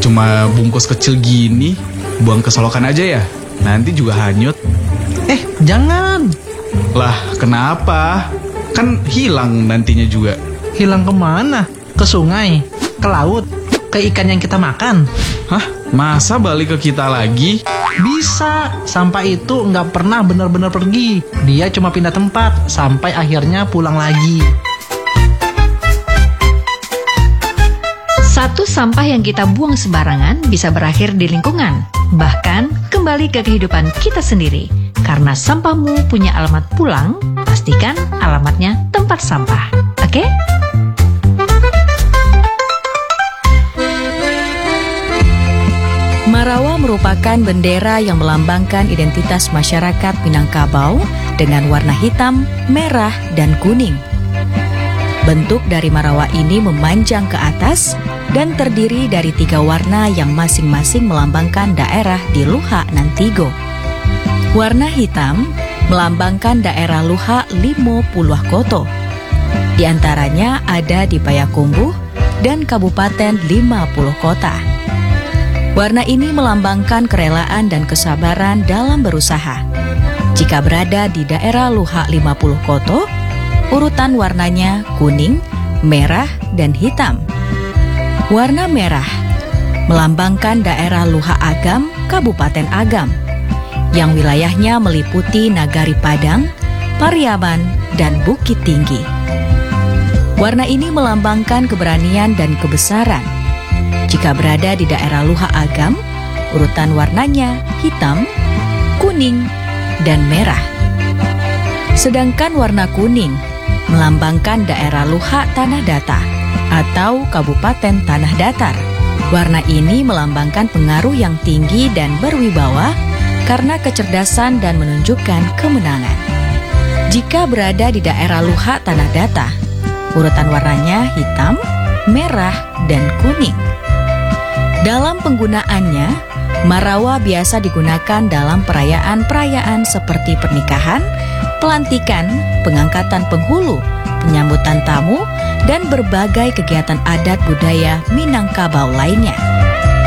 Cuma bungkus kecil gini, buang ke solokan aja ya? Nanti juga hanyut. Jangan. Lah, kenapa? Kan hilang nantinya juga. Hilang kemana? Ke sungai? Ke laut? Ke ikan yang kita makan? Hah? Masa balik ke kita lagi? Bisa. Sampah itu nggak pernah benar-benar pergi. Dia cuma pindah tempat sampai akhirnya pulang lagi. Satu sampah yang kita buang sembarangan bisa berakhir di lingkungan, bahkan kembali ke kehidupan kita sendiri. Karena sampahmu punya alamat pulang, pastikan alamatnya tempat sampah. Oke? Marawa merupakan bendera yang melambangkan identitas masyarakat Minangkabau dengan warna hitam, merah, dan kuning. Bentuk dari Marawa ini memanjang ke atas dan terdiri dari 3 warna yang masing-masing melambangkan daerah di Luhak Nan Tigo. Warna hitam melambangkan daerah Luhak Limo Puluh Koto. Di antaranya ada di Payakumbuh dan Kabupaten 50 Kota. Warna ini melambangkan kerelaan dan kesabaran dalam berusaha. Jika berada di daerah Luhak 50 Koto, urutan warnanya kuning, merah, dan hitam. Warna merah melambangkan daerah Luhak Agam, Kabupaten Agam, yang wilayahnya meliputi Nagari Padang, Pariaman, dan Bukit Tinggi. Warna ini melambangkan keberanian dan kebesaran. Jika berada di daerah Luhak Agam, urutan warnanya hitam, kuning, dan merah. Sedangkan warna kuning melambangkan daerah Luhak Tanah Datar atau Kabupaten Tanah Datar. Warna ini melambangkan pengaruh yang tinggi dan berwibawa karena kecerdasan dan menunjukkan kemenangan. Jika berada di daerah Luhak Tanah Datar, urutan warnanya hitam, merah, dan kuning. Dalam penggunaannya, Marawa biasa digunakan dalam perayaan-perayaan seperti pernikahan, pelantikan, pengangkatan penghulu, penyambutan tamu, dan berbagai kegiatan adat budaya Minangkabau lainnya.